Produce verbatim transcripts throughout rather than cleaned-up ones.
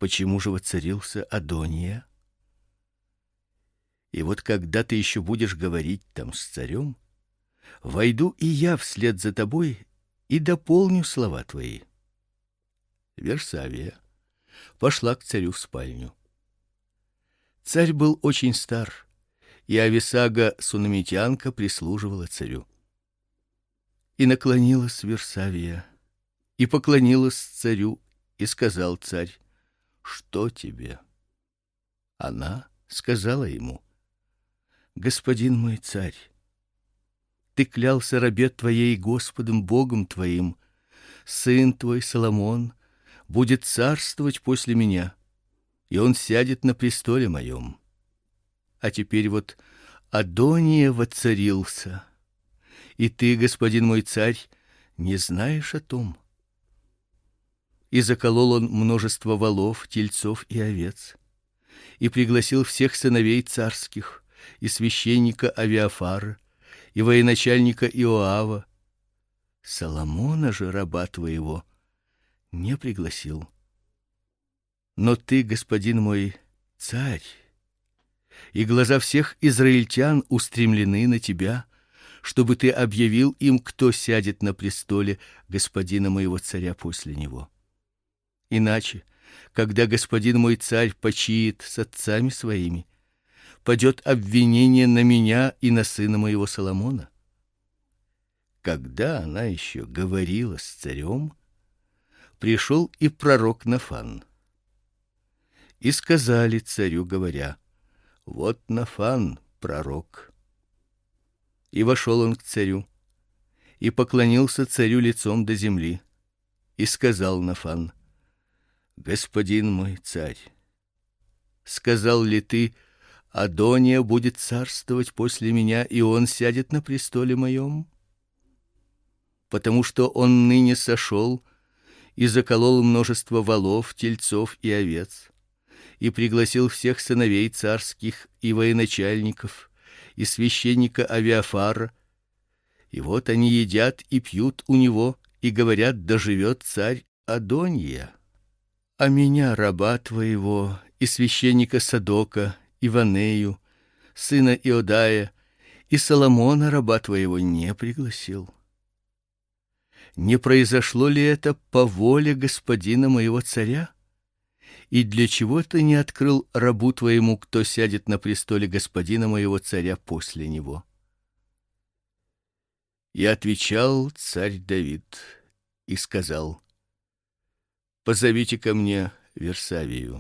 почему же воцарился Адония? И вот когда ты еще будешь говорить там с царем, войду и я вслед за тобой и дополню слова твои. Версавия пошла к царю в спальню. Царь был очень стар, и Ависага сунамитянка прислуживала царю. И наклонилась Версавия, и поклонилась царю, и сказал царь: что тебе? Она сказала ему: господин мой царь, ты клялся рабе твоей Господом Богом твоим, сын твой Соломон будет царствовать после меня, и он сядет на престоле моем. А теперь вот Адония воцарился, и ты, господин мой царь, не знаешь о том. И заколол он множество волов, тельцов и овец, и пригласил всех сыновей царских, и священника Авиафара, и военачальника Иоава. Соломона же, раба твоего, не пригласил. Но ты, господин мой царь, и глаза всех израильтян устремлены на тебя, чтобы ты объявил им, кто сядет на престоле господина моего царя после него. Иначе, когда господин мой царь почиет с отцами своими, падет обвинение на меня и на сына моего Соломона. Когда она еще говорила с царем, пришел и пророк Нафан. И сказали царю, говоря: вот Нафан, пророк. И вошел он к царю, и поклонился царю лицом до земли, и сказал Нафан: господин мой царь, сказал ли ты: Адония будет царствовать после меня, и он сядет на престоле моем? Потому что он ныне сошел и заколол множество волов, тельцов и овец, и пригласил всех сыновей царских и военачальников, и священника Авиафара, и вот они едят и пьют у него, и говорят: да живет царь Адония. А меня, раба твоего, и священника Садока, и Ванею, сына Иодая, и Соломона, раба твоего, не пригласил. Не произошло ли это по воле господина моего царя? И для чего ты не открыл рабу твоему, кто сядет на престоле господина моего царя после него? И отвечал царь Давид и сказал: позовите ко мне Версавию.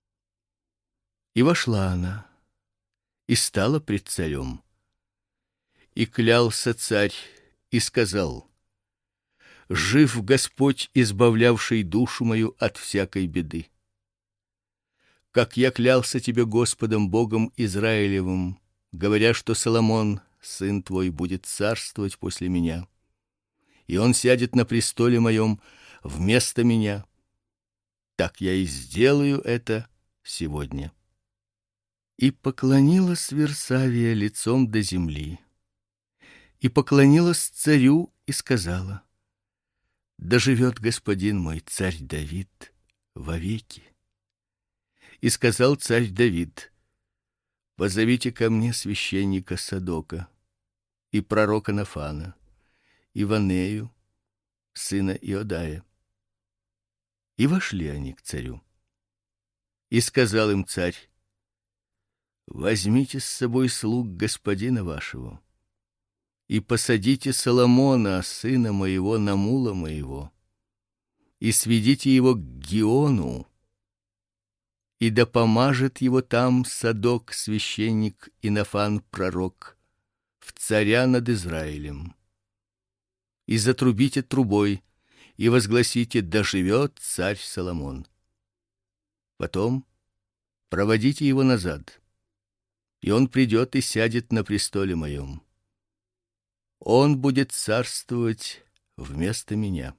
И вошла она, и стала пред царем. И клялся царь и сказал: жив Господь, избавлявший душу мою от всякой беды. Как я клялся тебе Господом Богом Израилевым, говоря, что Соломон, сын твой, будет царствовать после меня, и он сядет на престоле моем вместо меня, так я и сделаю это сегодня. И поклонилась Версавия лицом до земли, и поклонилась царю и сказала: да живет господин мой царь Давид вовеки. И сказал царь Давид: позовите ко мне священника Садока и пророка Нафана, и Ванею, сына Иодая. И вошли они к царю. И сказал им царь: возьмите с собой слуг господина вашего, и посадите Соломона, сына моего, на мула моего, и сведите его к Гиону, и да помажет его там Садок священник и Нафан пророк в царя над Израилем. И затрубите трубой, и возгласите: да живет царь Соломон. Потом проводите его назад, и он придет и сядет на престоле моем. Он будет царствовать вместо меня.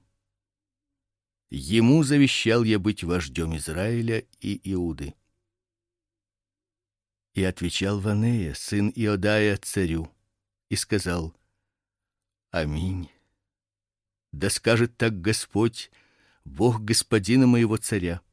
Ему завещал я быть вождем Израиля и Иуды. И отвечал Ванея, сын Иодая, царю, и сказал: аминь. Да скажет так Господь, Бог господина моего царя: